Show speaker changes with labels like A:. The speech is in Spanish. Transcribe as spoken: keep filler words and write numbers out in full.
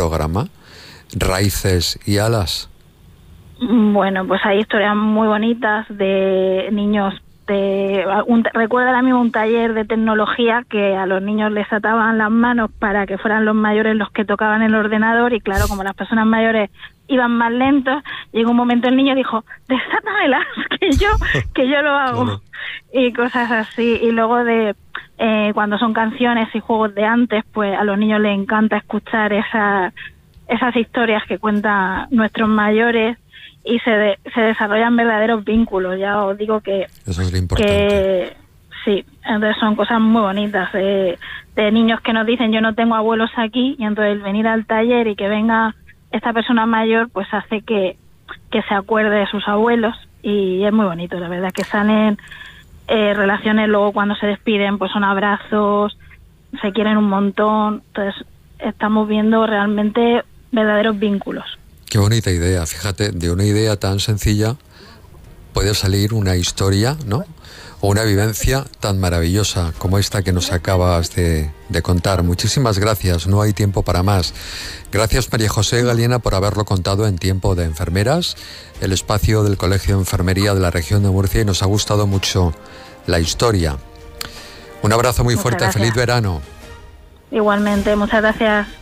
A: programa, Raíces y Alas.
B: Bueno, pues hay historias muy bonitas de niños. De, un, recuerdo ahora mismo un taller de tecnología que a los niños les ataban las manos para que fueran los mayores los que tocaban el ordenador, y claro, como las personas mayores iban más lentos, llegó un momento el niño dijo, desátamelas, que yo, que yo lo hago. Claro. Y cosas así. Y luego de eh, cuando son canciones y juegos de antes, pues a los niños les encanta escuchar esa, esas historias que cuentan nuestros mayores, y se de, se desarrollan verdaderos vínculos. Ya os digo que
A: eso es lo importante.
B: Que, sí, entonces son cosas muy bonitas de, de niños que nos dicen yo no tengo abuelos aquí, y entonces el venir al taller y que venga esta persona mayor pues hace que, que se acuerde de sus abuelos, y es muy bonito, la verdad, que salen eh, relaciones luego cuando se despiden, pues son abrazos, se quieren un montón, entonces estamos viendo realmente verdaderos vínculos.
A: Qué bonita idea, fíjate, de una idea tan sencilla puede salir una historia, ¿no? O una vivencia tan maravillosa como esta que nos acabas de, de contar. Muchísimas gracias, no hay tiempo para más. Gracias, María José Galiena, por haberlo contado en Tiempo de Enfermeras, el espacio del Colegio de Enfermería de la región de Murcia, y nos ha gustado mucho la historia. Un abrazo muy
B: muchas
A: fuerte,
B: gracias.
A: Feliz verano.
B: Igualmente, muchas gracias.